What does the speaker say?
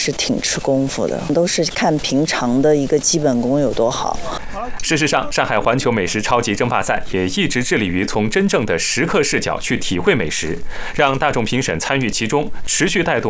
是挺吃功夫的，都是看平常的一个基本功有多好。 事实上，上海环球美食超级争霸赛也一直致力于从真正的食客视角去体会美食，让大众评审参与其中，持续带动